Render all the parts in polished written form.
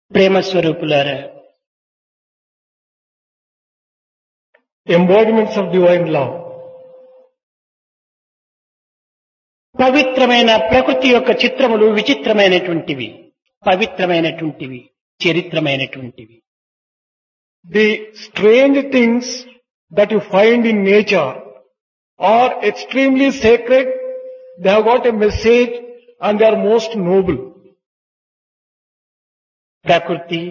ప్రేమ స్వరూపులారా, embodiments of divine love. పవిత్రమైన ప్రకృతి యొక్క చిత్రములు విచిత్రమైనటువంటివి, పవిత్రమైనటువంటివి, చరిత్రమైనటువంటివి. The strange things that you find in nature are extremely sacred, they have got a message and they are most noble. ప్రకృతి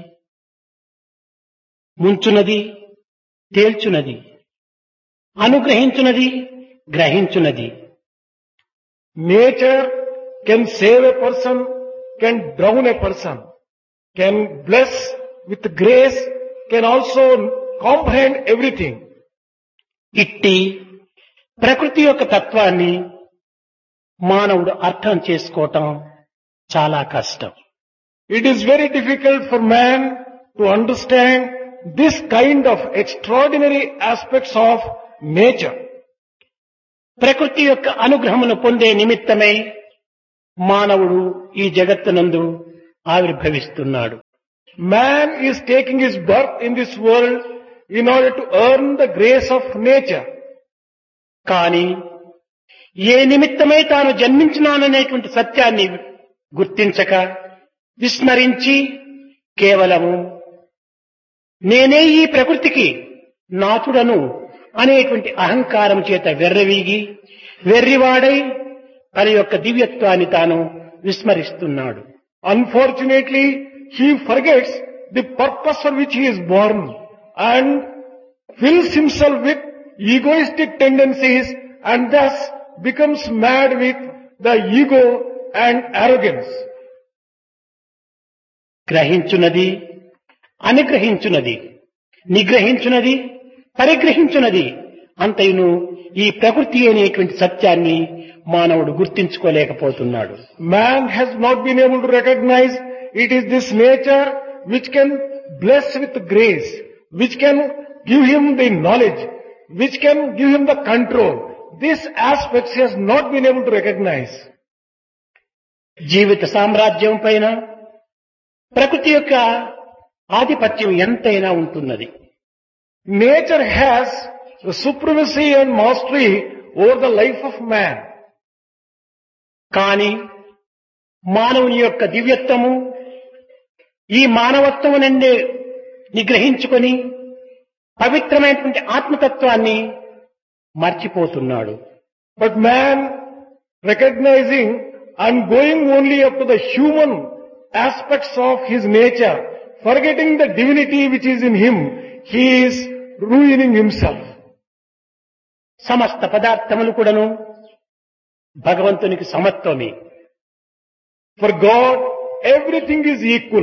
ముంచునది, తేల్చునది, అనుగ్రహించునది, గ్రహించునది. Nature can save a person, can drown a person, can bless with grace, can also comprehend everything. ఇట్టి ప్రకృతి యొక్క తత్వాన్ని మానవుడు అర్థం చేసుకోవటం చాలా కష్టం. It is very difficult for man to understand this kind of extraordinary aspects of nature. ప్రకృతి యొక్క అనుగ్రహమును పొందే నిమిత్తమై మానవుడు ఈ జగత్తునందు ఆవిర్భవిస్తున్నాడు. Man is taking his birth in this world in order to earn the grace of nature. కానీ ఏ నిమిత్తమై తాను జన్మించినాననేటువంటి సత్యాన్ని గుర్తించక విస్మరించి కేవలము నేనే ఈ ప్రకృతికి నాథుడను అనేటువంటి అహంకారం చేత వెర్రవీగి వెర్రివాడై తన యొక్క దివ్యత్వాన్ని తాను విస్మరిస్తున్నాడు. Unfortunately, he forgets the purpose for which he is born and fills himself with egoistic tendencies and thus becomes mad with the ego and arrogance. గ్రహించునది, అనుగ్రహించునది, నిగ్రహించునది, పరిగ్రహించునది అంతయును ఈ ప్రకృతి అనేటువంటి సత్యాన్ని మానవుడు గుర్తించుకోలేకపోతున్నాడు. Man has not been able to recognize it is this nature which can bless with grace, which can give him the knowledge, which can give him the control. These aspects he has not been able to recognize. జీవిత సామ్రాజ్యం పైన ప్రకృతి యొక్క ఆధిపత్యం ఎంతైనా ఉంటున్నది. Nature has the supremacy and mastery over the life of man. కానీ మానవుని యొక్క దివ్యత్వము ఈ మానవత్వము నుండి నిగ్రహించుకొని పవిత్రమైనటువంటి ఆత్మతత్వాన్ని మర్చిపోతున్నాడు. But man, recognizing and going only up to the human aspects of his nature, forgetting the divinity which is in him, he is ruining himself. సమస్త పదార్థములు కూడాను భగవంతునికి సమత్వమే. For God, everything is equal.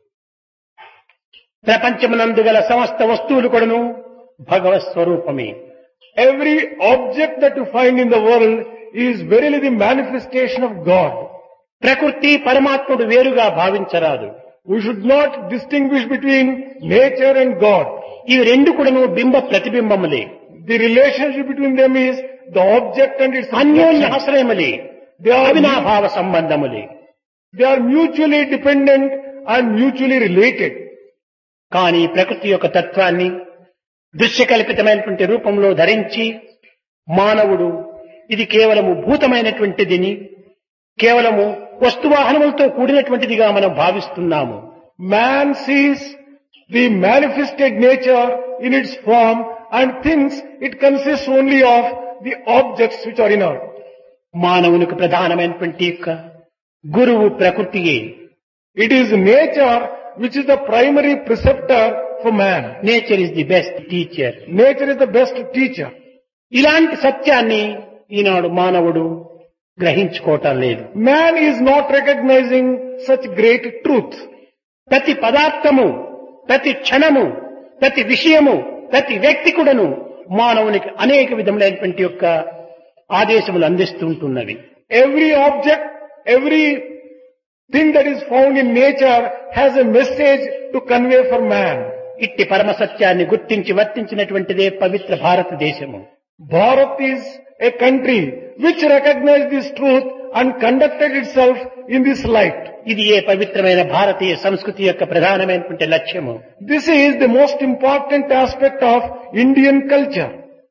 ప్రపంచమునందు గల సమస్త వస్తువులు కూడాను భగవత్ స్వరూపమే. Every object that you find in the world is verily the manifestation of God. ప్రకృతి పరమాత్ముడు వేరుగా భావించరాదు. We should not distinguish between nature and God. ఇవి రెండు కూడాను బింబ ప్రతిబింబములే. The relationship between them is the object and its అన్యోన్య reflection. ఆశ్రయములే, They అవినాభావ సంబంధములే. are mutually dependent and mutually related. కానీ ప్రకృతి యొక్క తత్వాన్ని దృశ్యకల్పితమైనటువంటి రూపంలో ధరించి మానవుడు ఇది కేవలము భూతమైనటువంటిదిని, కేవలము వస్తువాహనములతో కూడినటువంటిదిగా మనం భావిస్తున్నాము. Man sees the manifested nature in its form and thinks it consists only of the objects which are inert. మానవునికి ప్రధానమైనటువంటి యొక్క గురువు ప్రకృతియే. It is nature which is the primary preceptor for man. Nature is the best teacher. Nature is the best teacher. ఇలాంటి సత్యాన్ని ఈనాడు మానవుడు గ్రహించుకోవటం లేదు. Man is not recognizing such great truth. ప్రతి పదార్థము, ప్రతి క్షణము, ప్రతి విషయము, ప్రతి వ్యక్తి కూడాను మానవునికి అనేక విధములైనటువంటి యొక్క ఆదేశములు అందిస్తుంటున్నవి. Every object, every thing that is found in nature has a message to convey for man. ఇట్టి పరమ సత్యాన్ని గుర్తించి వర్తించినటువంటిదే పవిత్ర భారతదేశము. Bharat is a country which recognized this truth and conducted itself in this light. ఇది ఏ పవిత్రమైన భారతీయ సంస్కృతి యొక్క ప్రధానమైనటువంటి లక్ష్యము. This is the most important aspect of Indian culture.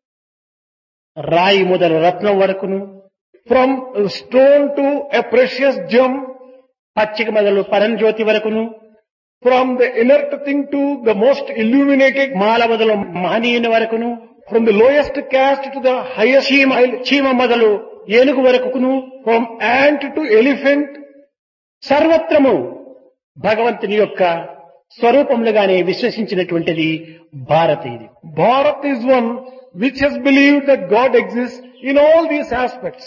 రాయి మొదలు రత్నం వరకును, From a stone to a precious gem, పచ్చిక మొదలు పరంజ్యోతి వరకును, from the inert thing to the most illuminated, మాల మొదలు మహనీయుని వరకును, from the lowest caste to the highest, చీమ మొదలు ఏనుగు వరకును, from ant to elephant, సర్వత్రము భగవంతుని యొక్క స్వరూపములుగానే విశ్వసించినటువంటిది భారత్. ఇది Bharat is one which has believed that God exists in all these aspects.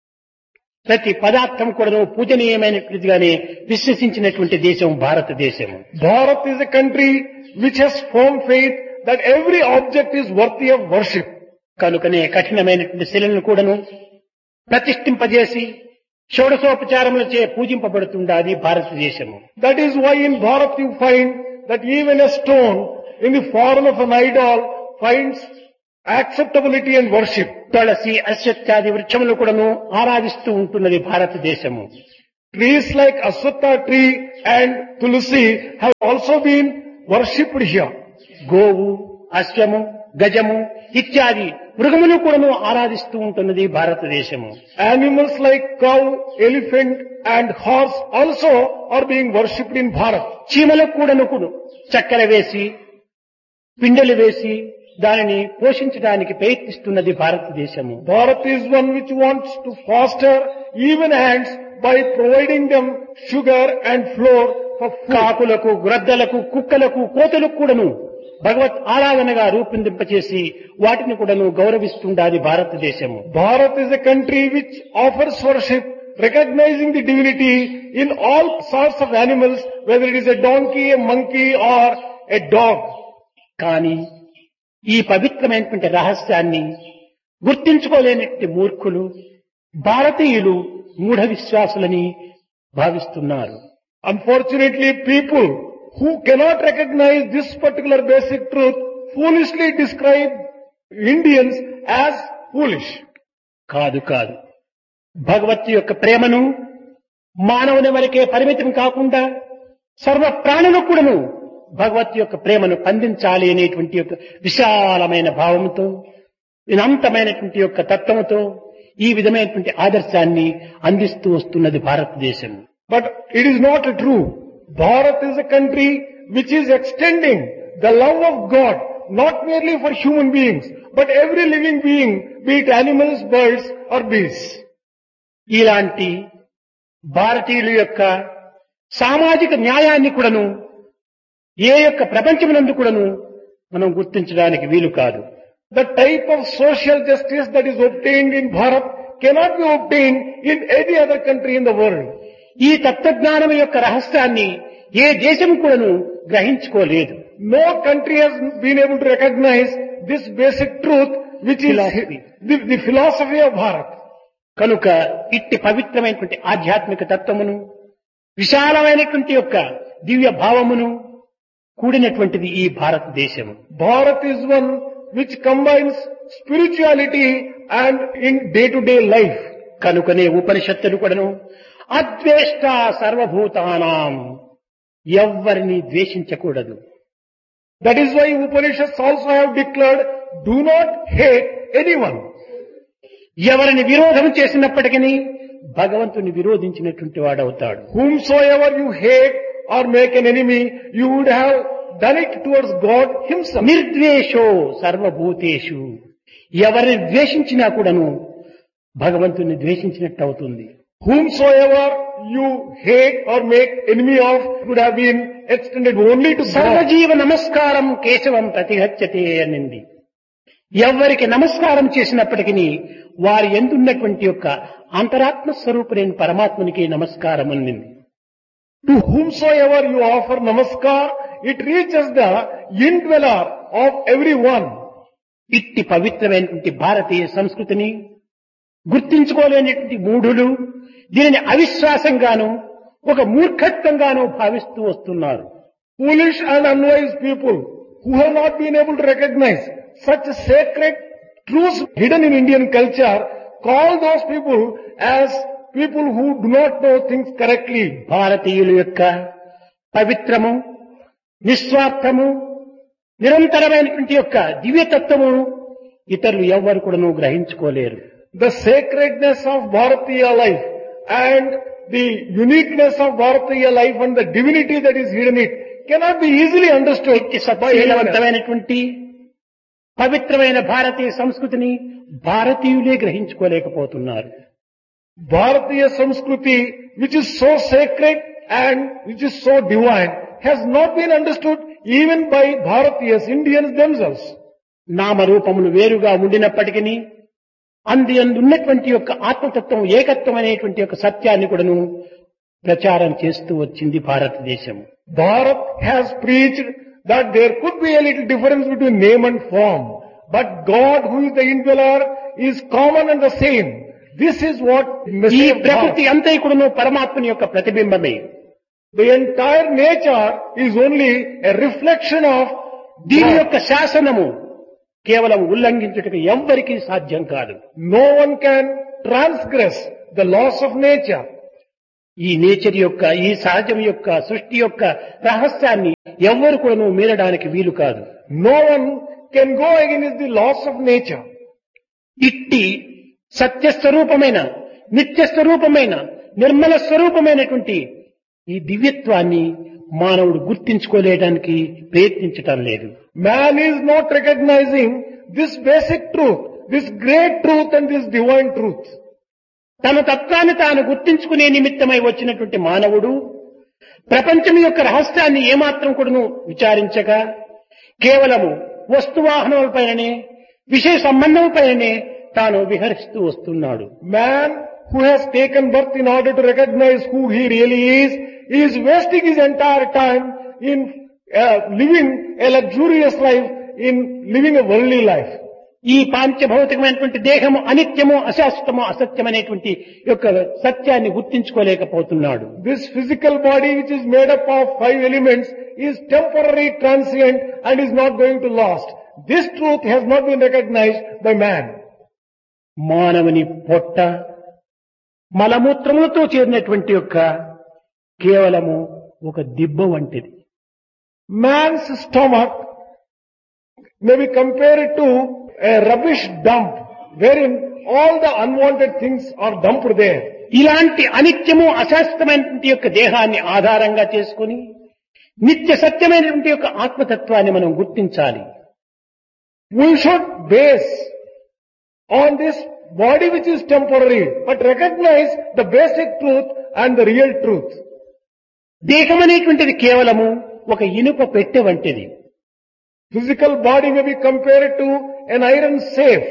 ప్రతి పదార్థం కూడా పూజనీయమైనటువంటిదిగానే విశ్వసించినటువంటి దేశం భారతదేశం. Bharat is a country which has firm faith that every object is worthy of worship. కనుకనే కఠినమైనటువంటి శిలను కూడాను ప్రతిష్ఠింపజేసి షోడశోపచారములచే పూజింపబడుతుండాది భారతదేశము. That is why in Bharat you find that even a stone in the form of an idol finds acceptability and worship. తులసి, అశ్వత్థాది వృక్షములు కూడాను ఆరాధిస్తూ ఉంటున్నది భారతదేశము. Trees like Aswatha tree and Tulsi have also been worshipped here. గోవు, అశ్వము, గజము ఇత్యాది మృగములు కూడాను ఆరాధిస్తూ ఉంటున్నది భారతదేశము. Animals like cow, elephant and horse also are being worshipped in Bharat. చీమలకు కూడాను చక్కెర వేసి పిండెలు వేసి దానిని పోషించడానికి ప్రయత్నిస్తున్నది భారతదేశము. Bharat is one which wants to foster even ants by providing them sugar and flour for food. కాకులకు, గ్రద్దలకు, కుక్కలకు, కోతులకు కూడాను భగవత్ ఆరాధనగా రూపొందింపచేసి వాటిని కూడాను గౌరవిస్తుండాది భారతదేశము. Bharat is a country which offers worship, recognizing the divinity in all sorts of animals, whether it is a donkey, a monkey or a dog. కానీ ఈ పవిత్రమైనటువంటి రహస్యాన్ని గుర్తించుకోలేనటువంటి మూర్ఖులు భారతీయులు మూఢ విశ్వాసులని భావిస్తున్నారు. Unfortunately, people who cannot recognize this particular basic truth foolishly describe Indians as foolish. కాదు కాదు, భగవత్ యొక్క ప్రేమను మానవుని వరకే పరిమితం కాకుండా సర్వ ప్రాణులకు కూడాను భగవత్ యొక్క ప్రేమను అందించాలి అనేటువంటి యొక్క విశాలమైన భావంతో, అనంతమైనటువంటి యొక్క తత్వముతో ఈ విధమైనటువంటి ఆదర్శాన్ని అందిస్తూ వస్తున్నది భారతదేశం. But it is not true. Bharat is a country which is extending the love of God not merely for human beings, but every living being, be it animals, birds or beasts. ఇలాంటి భారతీయుల యొక్క సామాజిక న్యాయాన్ని కూడాను ఏ యొక్క ప్రపంచమునందు కూడాను మనం గుర్తించడానికి వీలు కాదు. The type of social justice that is obtained in Bharat cannot be obtained in any other country in the world. ఈ తత్వజ్ఞానం యొక్క రహస్యాన్ని ఏ దేశం కూడాను గ్రహించుకోలేదు. No country has been able to recognize this basic truth, which is the philosophy of Bharat. కనుక ఇట్టి పవిత్రమైనటువంటి ఆధ్యాత్మిక తత్వమును, విశాలమైనటువంటి యొక్క దివ్య భావమును కూడినటువంటిది ఈ భారతదేశము. Bharat is one which combines spirituality and in day-to-day life. కనుకనే ఉపనిషత్తులు కూడాను అద్వేష్ట సర్వభూతానాం, ఎవ్వరిని ద్వేషించకూడదు. That is why Upanishads also have declared, do not hate anyone. ఎవరిని విరోధం చేసినప్పటికీ భగవంతుని విరోధించినటువంటి వాడవుతాడు. Whomsoever you hate or make an enemy, you would have done it towards God himself. నిర్ద్వేషో సర్వభూతేషు, ఎవరిని ద్వేషించినా కూడాను భగవంతుని ద్వేషించినట్టు అవుతుంది. Whomsoever you hate or make enemy of would have been extended only to God. సర్వజీవ నమస్కారం కేశవం ప్రతిహత్యతే అనింది. ఎవరికి నమస్కారం చేసినప్పటికీ వారి ఎందున్నటువంటి యొక్క అంతరాత్మ స్వరూపుడైన పరమాత్మనికి నమస్కారం అనింది. To whomsoever you offer namaskar, it reaches the indweller of everyone. ఇట్టి పవిత్రమైనటువంటి భారతీయ సంస్కృతిని గుర్తించుకోలేనటువంటి మూఢులు దీనిని అవిశ్వాసంగాను ఒక మూర్ఖత్వంగాను భావిస్తూ వస్తున్నారు. Foolish and unwise people who have not been able to recognize such sacred truths hidden in Indian culture, call those people as people who do not know things correctly. భారతీయుల యొక్క పవిత్రము, నిస్వార్థము, నిరంతరమైనటువంటి యొక్క దివ్యతత్వము ఇతరులు ఎవ్వరు కూడాను గ్రహించుకోలేరు. The sacredness of Bharatiya life and the uniqueness of Bharatiya life and the divinity that is hidden in it cannot be easily understood by anyone else. సత్యవంతమైనటువంటి పవిత్రమైన భారతీయ సంస్కృతిని భారతీయులే గ్రహించుకోలేకపోతున్నారు. Bharatiya Samskruti, which is so sacred and which is so divine, has not been understood even by Bharatiyas, Indians themselves. నామరూపములు వేరుగా ఉండినప్పటికీ అందున్నటువంటి యొక్క ఆత్మతత్వం ఏకత్వం అనేటువంటి యొక్క సత్యాన్ని కూడాను ప్రచారం చేస్తూ వచ్చింది భారతదేశం. Bharat has preached that there could be a little difference between name and form, but God, who is the indweller, is common and the same. This is what ఈ message of ప్రకృతి Bharat. అంతా కూడాను పరమాత్మని యొక్క ప్రతిబింబమే. The entire nature is only a reflection of దీని God. యొక్క శాసనము కేవలం ఉల్లంఘించుటకు ఎవ్వరికీ సాధ్యం కాదు. No one can transgress the laws of nature. ఈ నేచర్ యొక్క, ఈ సహజం యొక్క, సృష్టి యొక్క రహస్యాన్ని ఎవ్వరు కూడాను మీరడానికి వీలు కాదు. No one can go against the laws of nature. ఇట్టి సత్యస్వరూపమైన, నిత్యస్వరూపమైన, నిర్మల స్వరూపమైనటువంటి ఈ దివ్యత్వాన్ని మానవుడు గుర్తించుకోలేడానికి ప్రయత్నించటం లేదు. Man is not recognizing this basic truth, this great truth and this divine truth. తన తత్వాన్ని తాను గుర్తించుకునే నిమిత్తమై వచ్చినటువంటి మానవుడు ప్రపంచం యొక్క రహస్యాన్ని ఏమాత్రం కూడాను విచారించక కేవలము వస్తువాహనములపైననే, విషయ సంబంధములపైననే తాను విహరిస్తూ వస్తున్నాడు. Man who has taken birth in order to recognize who he really is wasting his entire time in living a luxurious life, in living a worldly life. ఈ పాంచభౌతికమైనటువంటి దేహము అనిత్యము, అశాశ్వతము, అసత్యమనేటువంటి యొక్క సత్యాన్ని గుర్తించుకోలేకపోతున్నాడు. This physical body, which is made up of 5 elements, is temporary, transient and is not going to last. This truth has not been recognized by man. మానవుని పొట్ట మలమూత్రములతో చేరినటువంటి యొక్క కేవలము ఒక దిబ్బ వంటిది. Man's stomach may be compared to a rubbish dump wherein all the unwanted things are dumped there. ఇలాంటి అనిత్యము, అశాశ్వతమైనటువంటి యొక్క దేహాన్ని ఆధారంగా చేసుకుని నిత్య సత్యమైనటువంటి యొక్క ఆత్మతత్వాన్ని మనం గుర్తించాలి. We should base on this body which is temporary, but recognize the basic truth and the real truth. దేహం అనేటువంటిది కేవలము ఒక ఇనుప పెట్టె వంటిది. Physical body may be compared to an iron safe.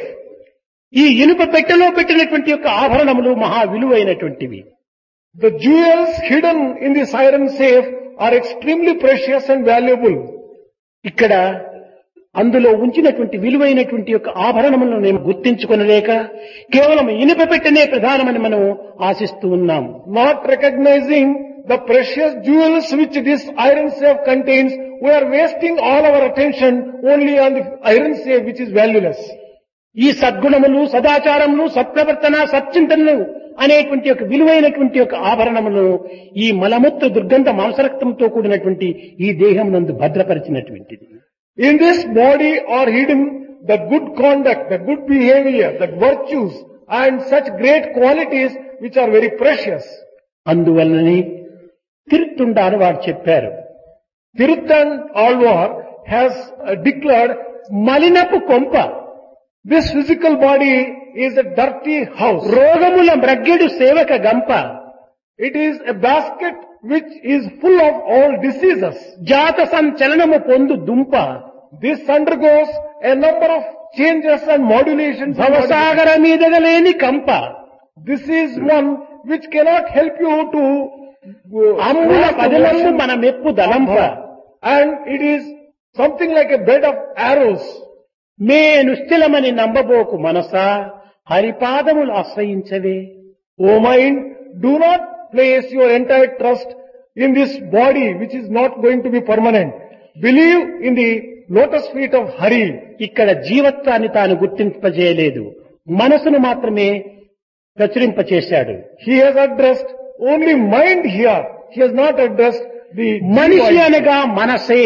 ఈ ఇనుప పెట్టెలో పెట్టినటువంటి యొక్క ఆభరణములు మహా విలువైనటువంటివి. The jewels hidden in this iron safe are extremely precious and valuable. ఇక్కడ అందులో ఉంచినటువంటి విలువైనటువంటి యొక్క ఆభరణములను మేము గుర్తించుకొనలేక కేవలం ఇనుప పెట్టెనే ప్రధానమని మనం ఆశిస్తూ ఉన్నాం. Not recognizing the precious jewels which this iron safe contains, we are wasting all our attention only on the iron safe which is valueless. ఈ సద్గుణములు, సదాచారములు, సత్ప్రవర్తన, సచ్చింతనలు అనేటువంటి యొక్క విలువైనటువంటి యొక్క ఆభరణములను ఈ మలమూత్ర దుర్గంధ మాంసరక్తంతో కూడినటువంటి ఈ దేహం నందు భద్రపరిచినటువంటిది. In this body are hidden the good conduct, the good behavior, the virtues and such great qualities which are very precious. అందువలననే తిరుత్తుండారు వారు చెప్పారు, Tiruthan Alvar has declared, మలినపు కొంప, this physical body is a dirty house. రోగముల మ్రగ్గెడు సేవక గంప, It is a basket which is full of all diseases. జాత సంచలనము పొందు దుంప, This undergoes a number of changes and modulations. భవసాగర మీదగలేని కంప, This is one which cannot help you to అమ్ముల cross the పదలము ocean మన మెప్పు దలంప, and it is something like a bed of arrows. May నిశ్చలమని నంబబోకు Manasa, హరిపాదములు ఆశ్రయించవే. O mind, do not place your entire trust in this body which is not going to be permanent. Believe in the lotus feet of Hari. ఇక్కడ జీవత్వాన్ని తాను గుర్తింపజేయలేదు, మనసును మాత్రమే ప్రచురింపచేశాడు. He has addressed only mind here. He has not addressed the మనిషి jiva. అనగా మనసే.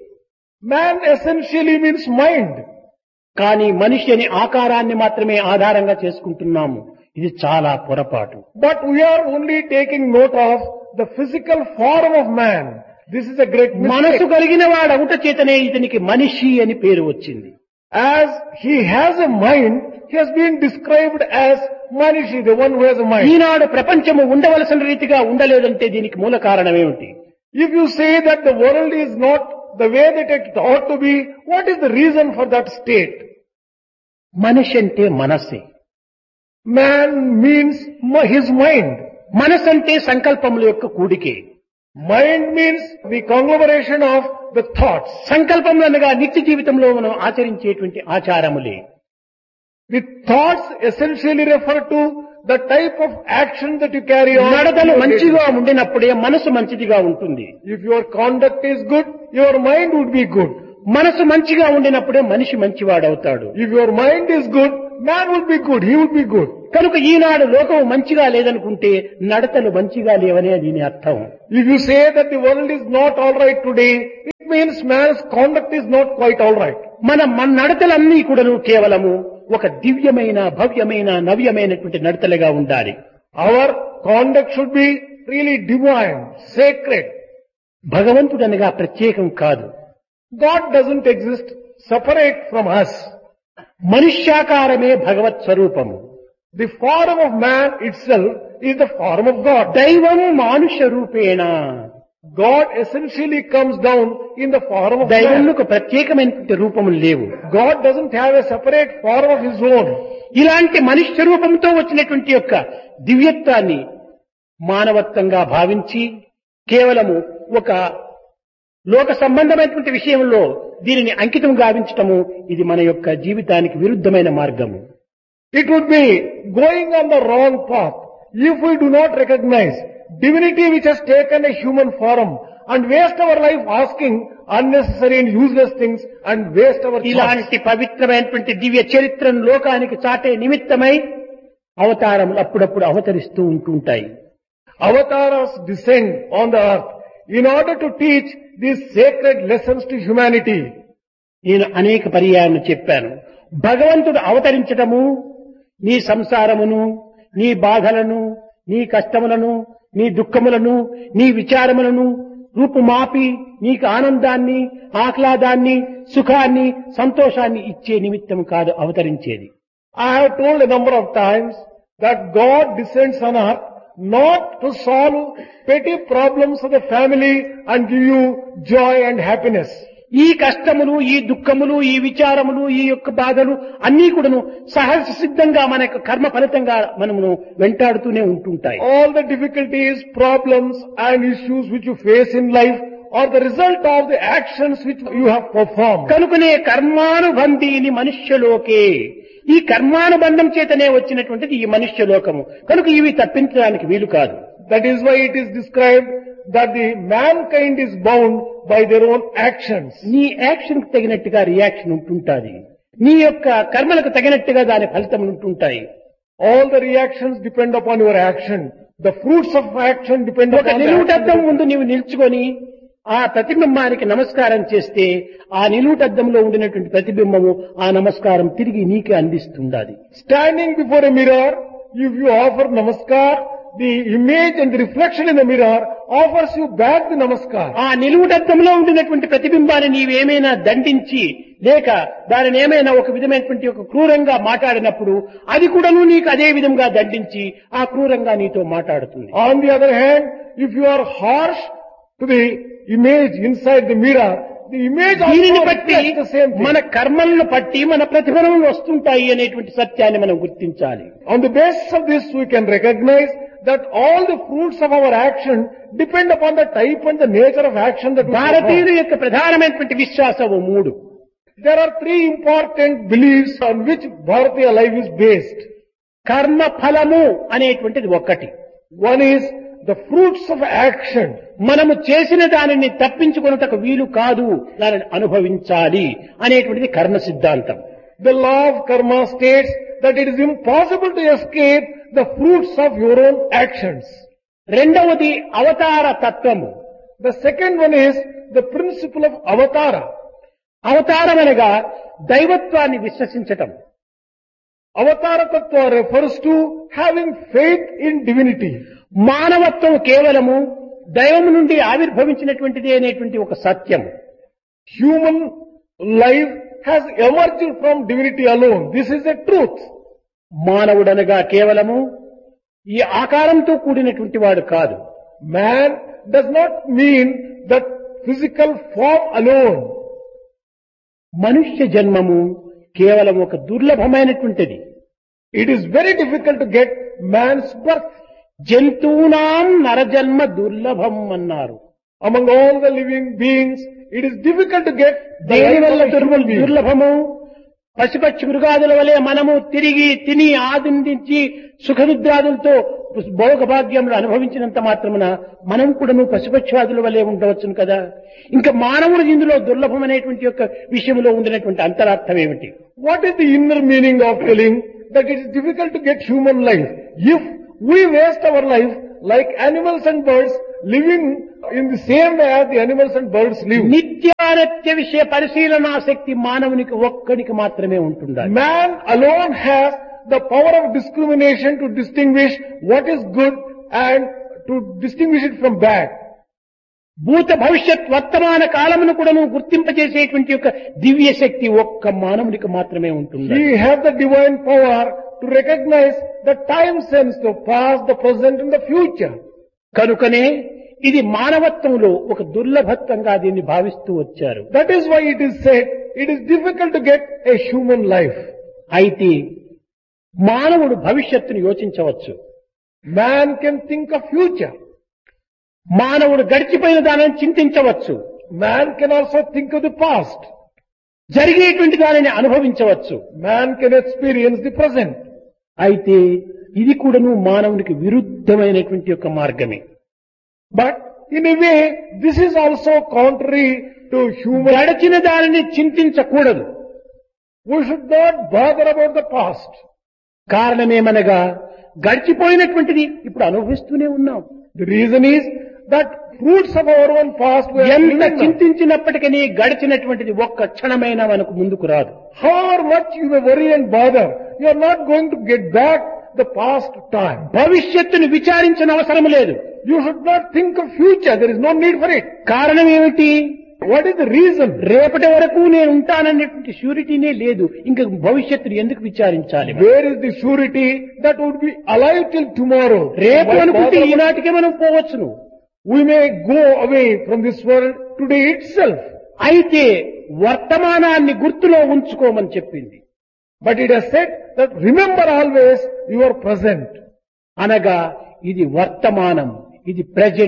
Man essentially means mind. కానీ మనిషి అని ఆకారాన్ని మాత్రమే ఆధారంగా చేసుకుంటున్నాము. ఇది చాలా పొరపాటు. But we are only taking note of the physical form of man. This is a great మనసు mistake. కలిగిన వాడు అవుట చేతనే ఇతనికి మనిషి అని పేరు వచ్చింది. As he has a mind, he has been described as Manishi, the one who has a mind. ఈనాడు ప్రపంచము ఉండవలసిన రీతిగా ఉండలేదంటే దీనికి మూల కారణం ఏమిటి? If you say that the world is not the way that it ought to be, what is the reason for that state? మనిషి అంటే మనస్సే. Man means his mind. మనసు అంటే సంకల్పముల యొక్క కూడికే. Mind means the conglomeration of the thoughts. సంకల్పములు అనగా నిత్య జీవితంలో మనం ఆచరించేటువంటి ఆచారములే. The thoughts essentially refer to the type of action that you carry on. నడతలు మంచిగా ఉండినప్పుడే మనసు మంచిదిగా ఉంటుంది. If your conduct is good, your mind would be good. మనసు మంచిగా ఉండినప్పుడే మనిషి మంచివాడవుతాడు. If your mind is good, man would be good, he would be good. కనుక ఈనాడు లోకం మంచిగా లేదనుకుంటే నడతలు మంచిగా లేవనే దీని అర్థం. If you say that the world is not alright today, it means man's conduct is not quite alright. మన నడతలన్నీ కూడాను కేవలము ఒక దివ్యమైన భవ్యమైన నవ్యమైనటువంటి నడతలుగా ఉండాలి. Our conduct should be really divine, sacred. భగవంతుడనగా ప్రత్యేకం కాదు. God doesn't exist separate from us. మనుష్యాకారమే భగవత్ స్వరూపము. The form of man itself is the form of God. దైవం మానుష రూపేణ. God essentially comes down in the form of man. దైవములకు ప్రత్యేకమైనటువంటి రూపములు లేవు. God doesn't have a separate form of his own. ఇలాంటి మనుష్య రూపంతో వచ్చినటువంటి యొక్క దివ్యత్వాన్ని మానవత్వంగా భావించి కేవలము ఒక లోక సంబంధమైనటువంటి విషయంలో దీనిని అంకితం గావించటము ఇది మన యొక్క జీవితానికి విరుద్ధమైన మార్గము. It would be going on the wrong path if we do not recognize divinity which has taken a human form and waste our life asking unnecessary and useless things and waste our thoughts. ఇలాంటి పవిత్రమైనటువంటి దివ్య చరిత్రను లోకానికి చాటే నిమిత్తమై అవతారములు అప్పుడప్పుడు అవతరిస్తూ ఉంటుంటాయి. Avatars descend on the earth in order to teach these sacred lessons to humanity. నేను అనేక పర్యాయాలు చెప్పాను. భగవంతుడు అవతరించటము నీ సంసారమును, నీ బాధలను, నీ కష్టములను, నీ దుఃఖములను, నీ విచారములను రూపుమాపి నీకు ఆనందాన్ని, ఆహ్లాదాన్ని, సుఖాన్ని, సంతోషాన్ని ఇచ్చే నిమిత్తం కాదు అవతరించేది. I have told a number of times that God descends on earth not to solve petty problems of the family and give you joy and happiness. ఈ కష్టములు, ఈ దుఃఖములు, ఈ విచారములు, ఈ యొక్క బాధలు అన్నీ కూడాను సహజ సిద్ధంగా మన యొక్క కర్మ ఫలితంగా మనము వెంటాడుతూనే ఉంటుంటాయి. All the difficulties, problems and issues which you face in life are the result of the actions which you have performed. కనుకనే కర్మానుబంధీని మనుష్యలోకే, ఈ కర్మానుబంధం చేతనే వచ్చినటువంటిది ఈ మనుష్యలోకము. కనుక ఇవి తప్పించడానికి వీలు కాదు. That is why it is described that the mankind is bound by their own actions. నీ యాక్షన్ కు తగినట్టుగా రియాక్షన్ ఉంటుంటాది. నీ యొక్క కర్మలకు తగినట్టుగా దాని ఫలితం ఉంటుంటాయి. All the reactions depend upon your action. The fruits of action depend ఒక upon the నిలువుటద్దం action. ముందు నీవు నిల్చుకొని ఆ ప్రతిబింబానికి నమస్కారం చేస్తే ఆ నిలువుటద్దంలో ఉండినటువంటి ప్రతిబింబము ఆ నమస్కారం తిరిగి నీకే అందిస్తుండాలి. Standing before a mirror, if you offer namaskar, the image and the reflection in the mirror offers you back the namaskar. ఆ నిలువుటద్దంలో ఉండినటువంటి ప్రతిబింబాన్ని నీవేమైనా దండించి లేక దానిని ఏమైనా ఒక విధమైనటువంటి ఒక క్రూరంగా మాట్లాడినప్పుడు అది కూడాను నీకు అదే విధంగా దండించి ఆ క్రూరంగా నీతో మాట్లాడుతుంది. On the other hand, if you are harsh to the image inside the mirror, the image దీనిని also బట్టి reflects the same thing. మన కర్మలను బట్టి మన ప్రతిఫలములు వస్తుంటాయి అనేటువంటి సత్యాన్ని మనం గుర్తించాలి. On the basis of this, we can recognize that all the fruits of our action depend upon the type and the nature of action that we భారతీయుల perform. యొక్క ప్రధానమైనటువంటి విశ్వాసము 3. There are 3 important beliefs on which Bharatiya life is based. కర్మ ఫలము అనేటువంటిది ఒకటి. One is the fruits of action. మనము చేసిన దానిని తప్పించుకొనుటకు వీలు కాదు, దానిని అనుభవించాలి అనేటువంటిది కర్మ సిద్ధాంతం. The law of karma states that it is impossible to escape the fruits of your own actions. రెండవది అవతార తత్వము. The second one is the principle of avatara. అవతారం అనగా దైవత్వాన్ని విశ్వసించటం. Avatara tattva refers to having faith in divinity. మానవత్వం కేవలము దైవం నుండి ఆవిర్భవించినటువంటిది అనేటువంటి ఒక సత్యం. Human life has emerged from divinity alone. This is a truth. మానవుడనగా కేవలము ఈ ఆకారంతో కూడినటువంటి వాడు కాదు. Man does not mean that physical form alone. మనుష్య జన్మము కేవలం ఒక దుర్లభమైనటువంటిది. It is very difficult to get man's birth. జంతువునాం నరజన్మ దుర్లభం అన్నారు. Among all the living beings, it is difficult to get the దేని life వల్ల of a human being. దుర్లభము? పశుపక్షి మృగాదుల వలె మనము తిరిగి తిని ఆనందించి సుఖనిద్రాదులతో భోగభాగ్యములు అనుభవించినంత మాత్రమున మనం కూడాను పశుపక్షాదుల వలె ఉండవచ్చును కదా. ఇంకా మానవుడు ఇందులో దుర్లభం అనేటువంటి యొక్క విషయంలో ఉండినటువంటి అంతరార్థం ఏమిటి? What is the inner meaning of telling that it is difficult to get human life? If we waste our life like animals and birds, living in the same way as the animals and birds live. నిత్యానిత్య విషయ పరిశీలనా శక్తి మానవునికి ఒక్కడికి మాత్రమే ఉంటుండాలి. Man alone has the power of discrimination to distinguish what is good and to distinguish it from bad. భూత భవిష్యత్ వర్తమాన కాలమును కూడా గుర్తింపజేసేటువంటి యొక్క దివ్య శక్తి ఒక్క మానవునికి మాత్రమే ఉంటుంది. He has the divine power to recognize the time sense, the past, the present and the future. కనుకనే ఇది మానవత్వంలో ఒక దుర్లభత్వంగా దీన్ని భావిస్తూ వచ్చారు. That is why it is said it is difficult to get a human life. అయితే మానవుడు భవిష్యత్తును యోచించవచ్చు. Man can think of future. మానవుడు గడిచిపోయిన దానిని చింతించవచ్చు. Man can also think of the past. జరిగేటువంటి దానిని అనుభవించవచ్చు. Man can experience the present. అయితే ఇది కూడాను మానవునికి విరుద్ధమైనటువంటి యొక్క మార్గమే. But in a way, this is also contrary to human. గడిచిన దానిని చింతించకూడదు. We should not bother about the past. కారణమేమనగా గడిచిపోయినటువంటిది ఇప్పుడు అనుభవిస్తూనే ఉన్నాం. The reason is that fruits of our own past we are ఎంత living now. చింతించినప్పటికీ గడిచినటువంటిది ఒక్క క్షణమైనా మనకు ముందుకు రాదు. However much you may worry and bother, you are not going to get back the past time. భవిష్యత్తును విచారించిన అవసరం లేదు. You should not think of future. There is no need for it. కారణం ఏమిటి? What is the reason? రేపటి వరకు నేను ఉంటాననేటువంటి షూరిటీనే లేదు. ఇంకా భవిష్యత్తును ఎందుకు విచారించాలి? Where is the surety that would be alive till tomorrow? రేపు Why అనుకుంటే bother about- ఈనాటికే మనం పోవచ్చును. We may go away from this world today itself. అయితే వర్తమానాన్ని గుర్తులో ఉంచుకోమని చెప్పింది. But it has said that remember always your present. అనగా ఇది వర్తమానం, ఇది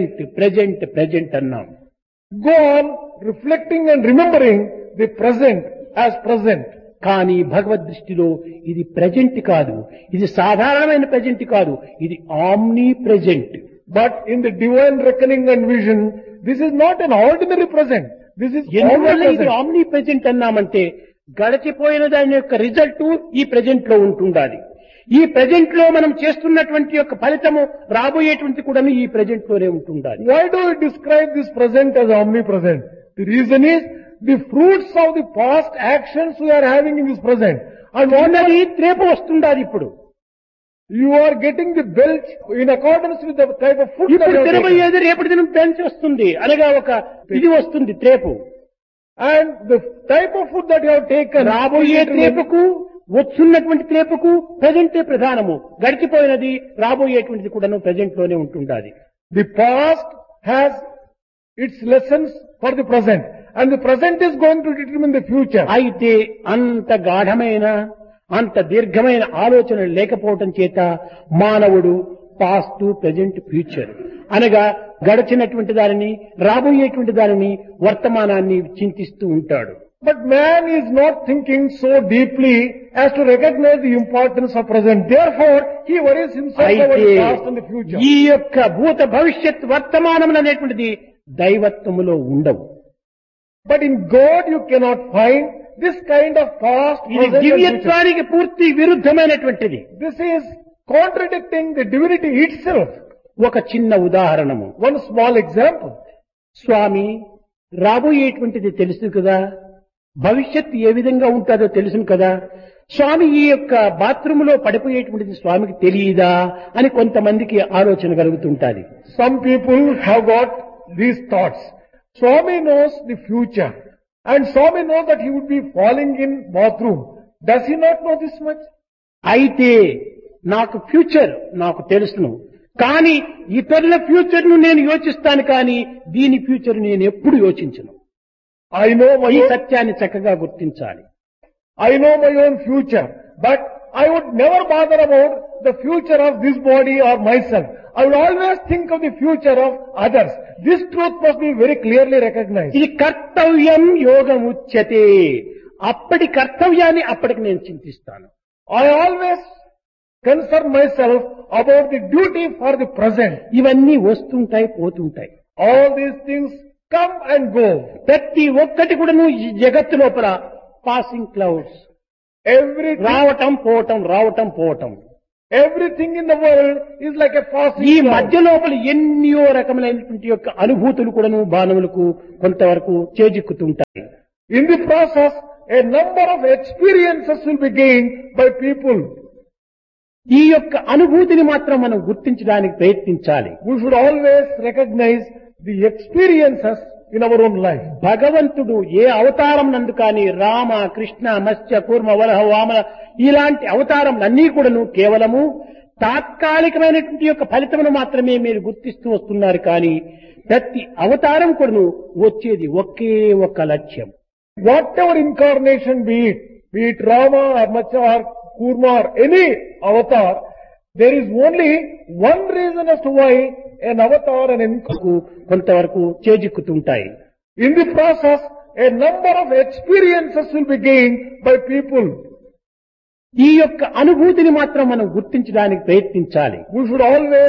ప్రెజెంట్ అన్నాం. Go on reflecting and remembering the present as present. కానీ భగవద్ దృష్టిలో ఇది ప్రెజెంట్ కాదు, ఇది సాధారణమైన ప్రెజెంట్ కాదు, ఇది omni present. But in the divine reckoning and vision, this is not an ordinary present. This is ఎందువల్ల ఇది omnipresent. ఆమ్నీ ప్రెజెంట్ అన్నామంటే గడిచిపోయిన దాని యొక్క రిజల్ట్ ఈ ప్రెజెంట్ లో ఉంటుండాలి. ఈ ప్రెజెంట్ లో మనం చేస్తున్నటువంటి యొక్క ఫలితము రాబోయేటువంటి కూడా ఈ ప్రెజెంట్ లోనే ఉంటుండాలి. Why do we describe this present as omnipresent? The reason is the fruits of the past actions we are having in this present. And ఉన్నది రేపు వస్తుండాలి. ఇప్పుడు you are getting the belch in accordance with the type of food that ఇప్పుడు you have taken. తినబోయేది రేపటి దినం పెంచి వస్తుంది, అనగా ఒక ఇది వస్తుంది త్రేపు. And the type of food that you have taken, రాబోయే త్రేపుకు వచ్చున్నటువంటి త్రేపుకు ప్రజెంటే ప్రధానము. గడిచిపోయినది రాబోయేటువంటిది కూడాను ప్రజెంట్ లోనే ఉంటుండాలి. the past has its lessons for the present. And the present is going to determine the future. అయితే అంత గాఢమైన అంత దీర్ఘమైన ఆలోచన లేకపోవటం చేత మానవుడు పాస్ట్ ప్రెజెంట్ ఫ్యూచర్ అనగా గడిచినటువంటి దానిని రాబోయేటువంటి దానిని వర్తమానాన్ని చింతిస్తూ ఉంటాడు. But man is not thinking so deeply as to recognize the importance of present. Therefore, he worries himself about అయితే the past and the future. ఈ యొక్క భూత భవిష్యత్ వర్తమానములు అనేటువంటిది దైవత్వములో ఉండవు. But in God you cannot find this kind of past, ఇది present and future. దివ్యత్వానికి పూర్తి విరుద్ధమైనటువంటిది. This is contradicting the divinity itself. ఒక చిన్న ఉదాహరణము. One small example. స్వామి, రాబోయేటువంటిది తెలుసు కదా, భవిష్యత్తు ఏ విధంగా ఉంటుందో తెలుసును కదా, స్వామి ఈ యొక్క బాత్రూంలో పడిపోయేటువంటిది స్వామికి తెలియదా అని కొంతమందికి ఆలోచన కలుగుతుంటాది. Some people have got these thoughts. Swami knows the future. And Swami knows that he would be falling in bathroom. Does he not know this much? అయితే నాకు ఫ్యూచర్ నాకు తెలుసును, కానీ ఇతరుల ఫ్యూచర్ ను నేను యోచిస్తాను, కానీ దీని ఫ్యూచర్ నేను ఎప్పుడు యోచించను. I know my ఈ own, సత్యాన్ని చక్కగా గుర్తించాలి. I know my own future. But I would never bother about the future of this body or myself. I would always think of the future of others. This truth must be very clearly recognized. ఇది కర్తవ్యం యోగం ఉచ్యతే. అప్పటి కర్తవ్యాన్ని అప్పటికి నేను చింతిస్తాను. I always concern myself about the duty for the present. ఇవన్నీ వస్తుంటాయి పోతుంటాయి. All these things come and go. ప్రతి ఒక్కటి కూడాను ఈ జగత్తు లోపల పాసింగ్ క్లౌడ్స్, Everything, రావటం పోవటం రావటం పోవటం. everything in the world is like a passing ఈ cloud. మధ్య లోపల ఎన్నో రకములైనటువంటి యొక్క అనుభూతులు కూడాను మానవులకు కొంతవరకు చేజిక్కుతుంటాయి. In the process, a number of experiences will be gained by people. ఈ యొక్క అనుభూతిని మాత్రం మనం గుర్తించడానికి ప్రయత్నించాలి. We should always recognize the experiences in our own life. భగవంతుడు ఏ అవతారం నందు కానీ రామ, కృష్ణ, మత్స్య, కూర్మ, వరహ, వామన ఇలాంటి అవతారంలన్నీ కూడాను కేవలము తాత్కాలికమైనటువంటి యొక్క ఫలితమును మాత్రమే మీరు గుర్తిస్తూ వస్తున్నారు, కానీ ప్రతి అవతారం కూడాను వచ్చేది ఒకే ఒక లక్ష్యం. Whatever incarnation be it Rama or Matsya or Kurma or any avatar, there is only one reason as to why an avatar and an కొంతవరకు చేజిక్కుతుంటాయి. in the process, a number of experiences will be gained by people. ఈ యొక్క అనుభూతిని మాత్రం మనం గుర్తించడానికి ప్రయత్నించాలి. We should always